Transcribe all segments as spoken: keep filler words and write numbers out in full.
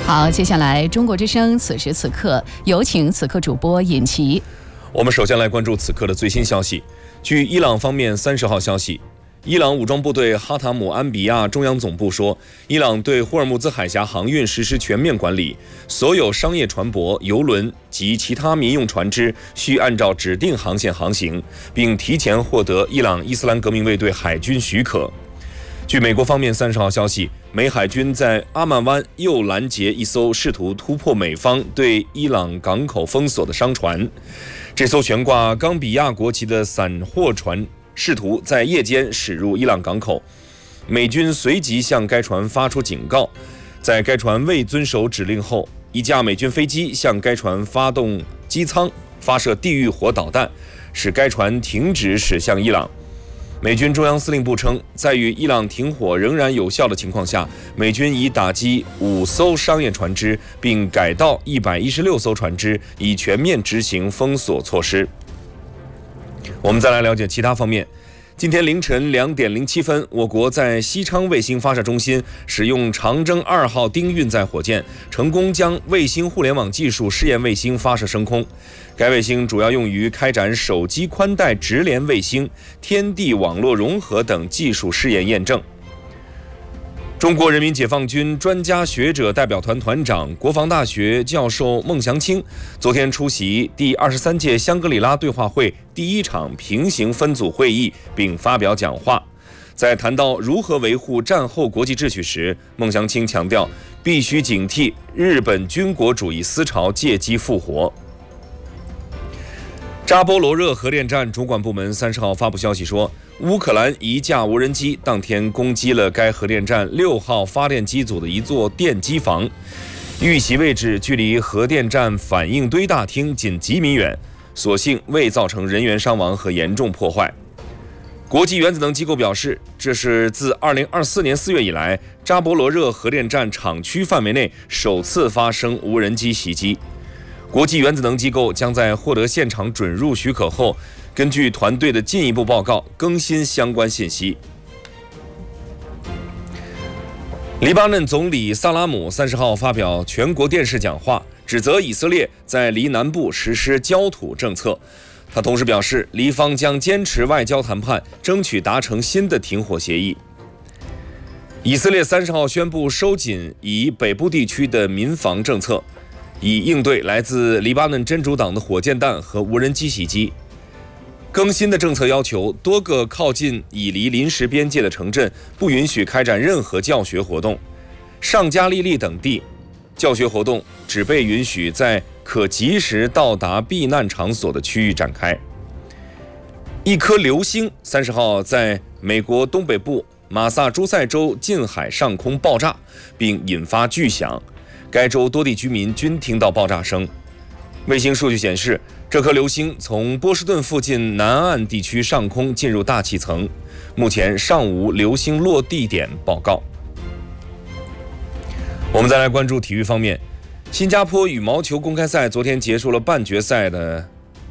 好，接下来中国之声此时此刻有请此刻主播尹奇。 我们首先来关注此刻的最新消息。据伊朗方面三十号消息，伊朗武装部队哈塔姆安比亚中央总部说，伊朗对霍尔木兹海峡航运实施全面管理，所有商业船舶、邮轮及其他民用船只需按照指定航线航行，并提前获得伊朗伊斯兰革命卫队海军许可。据美国方面三十号消息，美海军在阿曼湾又拦截一艘试图突破美方对伊朗港口封锁的商船。这艘悬挂冈比亚国旗的散货船试图在夜间驶入伊朗港口，美军随即向该船发出警告。在该船未遵守指令后，一架美军飞机向该船发动机舱发射地狱火导弹，使该船停止驶向伊朗。美军中央司令部称，在与伊朗停火仍然有效的情况下，美军已打击五艘商业船只，并改道一百一十六艘船只，以全面执行封锁措施。我们再来了解其他方面。今天凌晨两点零七分，我国在西昌卫星发射中心使用长征二号丁运载火箭，成功将卫星互联网技术试验卫星发射升空。该卫星主要用于开展手机宽带直连卫星、天地网络融合等技术试验验证。中国人民解放军专家学者代表团团长、国防大学教授孟祥青昨天出席第二十三届香格里拉对话会第一场平行分组会议，并发表讲话。在谈到如何维护战后国际秩序时，孟祥青强调，必须警惕日本军国主义思潮借机复活。扎波罗热核电站主管部门三十号发布消息说，乌克兰一架无人机当天攻击了该核电站六号发电机组的一座电机房，遇袭位置距离核电站反应堆大厅仅几米远，所幸未造成人员伤亡和严重破坏。国际原子能机构表示，这是自二零二四年四月以来，扎波罗热核电站厂区范围内首次发生无人机袭击。国际原子能机构将在获得现场准入许可后，根据团队的进一步报告更新相关信息。黎巴嫩总理萨拉姆三十号发表全国电视讲话，指责以色列在黎南部实施焦土政策。他同时表示，黎方将坚持外交谈判，争取达成新的停火协议。以色列三十号宣布收紧以北部地区的民防政策，以应对来自黎巴嫩真主党的火箭弹和无人机袭击。更新的政策要求，多个靠近以黎临时边界的城镇不允许开展任何教学活动，上加利利等地教学活动只被允许在可及时到达避难场所的区域展开。一颗流星三十号在美国东北部马萨诸塞州近海上空爆炸，并引发巨响，该州多地居民均听到爆炸声。卫星数据显示，这颗流星从波士顿附近南岸地区上空进入大气层，目前尚无流星落地点报告。我们再来关注体育方面，新加坡羽毛球公开赛昨天结束了半决赛的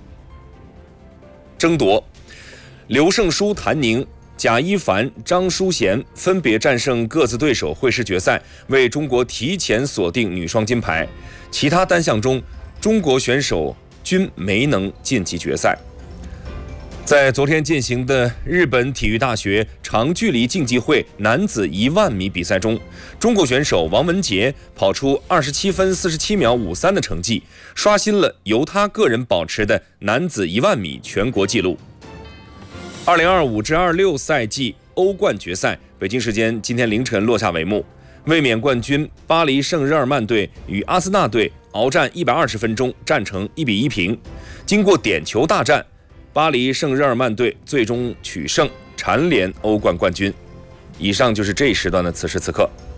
争夺，刘胜书、谭宁、贾一凡、张淑娴分别战胜各自对手，会师决赛，为中国提前锁定女双金牌。其他单项中，中国选手均没能晋级决赛。在昨天进行的日本体育大学长距离竞技会男子一万米比赛中，中国选手王文杰跑出二十七分四十七秒五三的成绩，刷新了由他个人保持的男子一万米全国纪录。二零二五至二六赛季欧冠决赛，北京时间今天凌晨落下帷幕。卫冕冠军巴黎圣日耳曼队与阿森纳队鏖战一百二十分钟，战成一比一平。经过点球大战，巴黎圣日耳曼队最终取胜，蝉联欧冠冠军。以上就是这一时段的此时此刻。